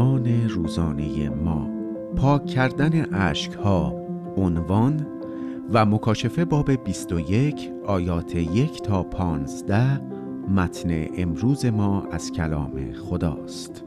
بیان روزانه ما. پاک کردن اشک‌ها عنوان و مکاشفه باب 21 آیات 1 تا 15 متن امروز ما از کلام خداست.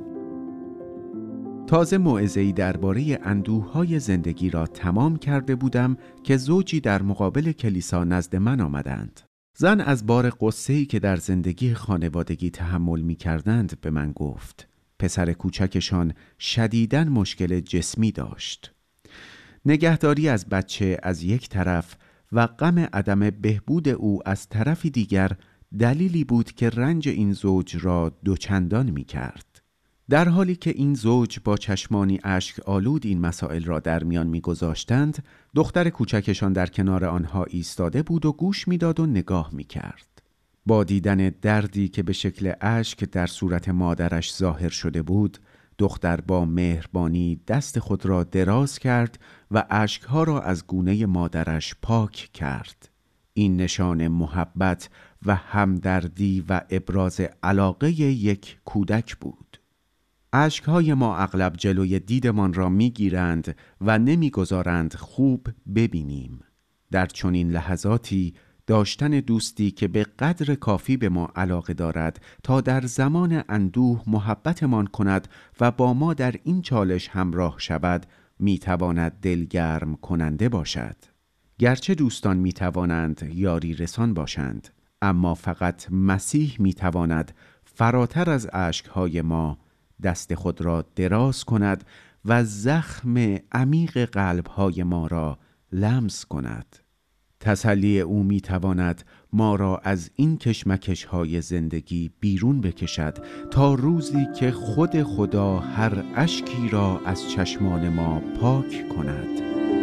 تازه موعظه‌ای درباره اندوه‌های زندگی را تمام کرده بودم که زوجی در مقابل کلیسا نزد من آمدند. زن از بار غصه‌ای که در زندگی خانوادگی تحمل می‌کردند به من گفت. پسر کوچکشان شدیداً مشکل جسمی داشت. نگهداری از بچه از یک طرف و غم عدم بهبود او از طرفی دیگر دلیلی بود که رنج این زوج را دوچندان می‌کرد. در حالی که این زوج با چشمانی اشک آلود این مسائل را در میان می‌گذاشتند، دختر کوچکشان در کنار آنها ایستاده بود و گوش می‌داد و نگاه می‌کرد. با دیدن دردی که به شکل اشک در صورت مادرش ظاهر شده بود، دختر با مهربانی دست خود را دراز کرد و اشک‌ها را از گونه مادرش پاک کرد. این نشان محبت و همدردی و ابراز علاقه یک کودک بود. اشک‌های ما اغلب جلوی دیدمان را می‌گیرند و نمی‌گذارند خوب ببینیم. در چنین لحظاتی داشتن دوستی که به قدر کافی به ما علاقه دارد تا در زمان اندوه محبتمان کند و با ما در این چالش همراه شود می‌تواند دلگرم کننده باشد. گرچه دوستان می‌توانند یاری رسان باشند، اما فقط مسیح می‌تواند فراتر از اشک‌های ما دست خود را دراز کند و زخم عمیق قلب‌های ما را لمس کند. تسلی او می‌تواند ما را از این کشمکش‌های زندگی بیرون بکشد تا روزی که خود خدا هر اشکی را از چشمان ما پاک کند.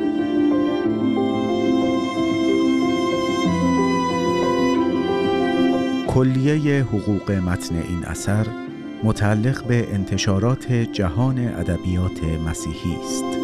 کلیه حقوق متن این اثر متعلق به انتشارات جهان ادبیات مسیحی است.